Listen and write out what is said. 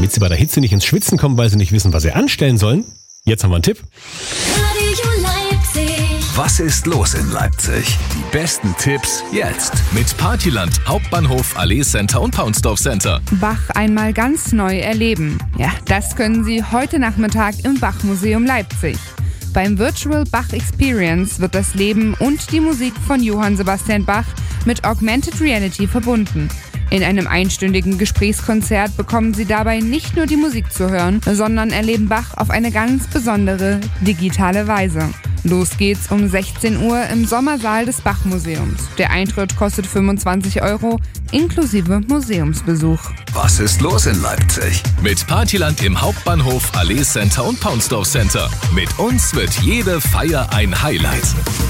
damit sie bei der Hitze nicht ins Schwitzen kommen, weil sie nicht wissen, was sie anstellen sollen. Jetzt haben wir einen Tipp. Radio Leipzig. Was ist los in Leipzig? Die besten Tipps jetzt. Mit Partyland, Hauptbahnhof, Allee Center und Paunsdorf Center. Bach einmal ganz neu erleben. Ja, das können Sie heute Nachmittag im Bach-Museum Leipzig. Beim Virtual Bach Experience wird das Leben und die Musik von Johann Sebastian Bach mit Augmented Reality verbunden. In einem einstündigen Gesprächskonzert bekommen Sie dabei nicht nur die Musik zu hören, sondern erleben Bach auf eine ganz besondere digitale Weise. Los geht's um 16 Uhr im Sommersaal des Bach-Museums. Der Eintritt kostet 25 € inklusive Museumsbesuch. Was ist los in Leipzig? Mit Partyland im Hauptbahnhof, Allee Center und Paunsdorf Center. Mit uns wird jede Feier ein Highlight.